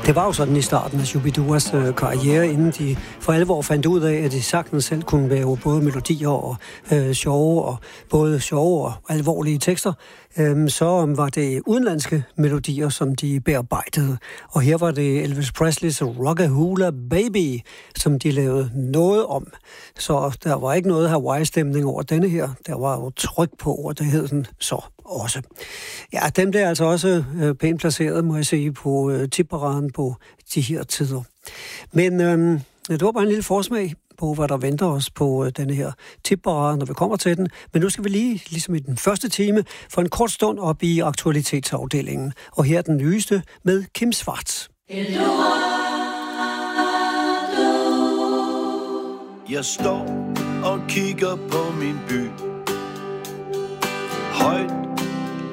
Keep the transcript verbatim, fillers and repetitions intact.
Det var jo sådan i starten af Shubiduas øh, karriere, inden de for alvor fandt ud af, at de sagtens selv kunne lave både melodier og øh, sjove, og både sjove og alvorlige tekster. Øhm, så var det udenlandske melodier, som de bearbejdede. Og her var det Elvis Presleys Rockahula Baby, som de lavede noget om. Så der var ikke noget Hawaii-stemning over denne her. Der var jo tryk på, og det hed den så også. Ja, dem der er altså også øh, pænt placeret, må jeg sige, på øh, tipparaden på de her tider. Men øh, det var bare en lille forsmag på, hvad der venter os på øh, denne her tipparade, når vi kommer til den. Men nu skal vi lige, ligesom i den første time, for en kort stund op i aktualitetsafdelingen. Og her er den nyeste med Kim Schwartz. Jeg står og kigger på min by. Højt